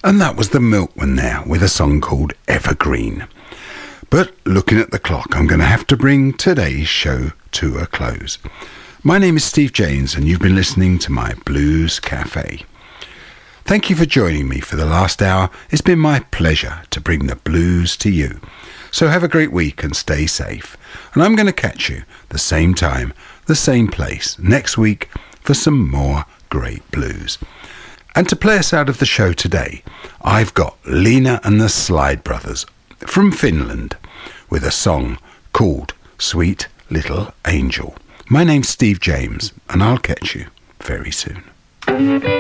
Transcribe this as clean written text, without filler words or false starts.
And that was the Milkman there with a song called Evergreen. But looking at the clock, I'm going to have to bring today's show to a close. My name is Steve James and you've been listening to my Blues Cafe. Thank you for joining me for the last hour. It's been my pleasure to bring the blues to you. So have a great week and stay safe. And I'm going to catch you the same time, the same place next week for some more great blues. And to play us out of the show today, I've got Lena and the Slide Brothers from Finland with a song called Sweet Little Angel. My name's Steve James and I'll catch you very soon.